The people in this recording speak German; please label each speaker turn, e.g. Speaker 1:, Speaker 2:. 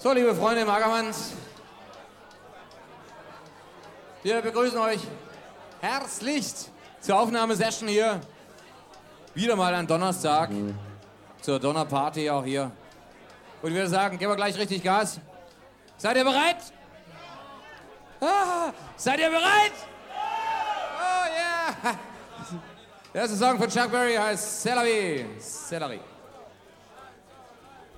Speaker 1: So, liebe Freunde im Ackermanns, wir begrüßen euch herzlich zur Aufnahmesession hier. Wieder mal an Donnerstag, zur Donnerparty auch hier. Und ich würde sagen, geben wir gleich richtig Gas. Seid ihr bereit? Ah, seid ihr bereit? Oh yeah! Der erste Song von Chuck Berry heißt C'est la vie. C'est la vie.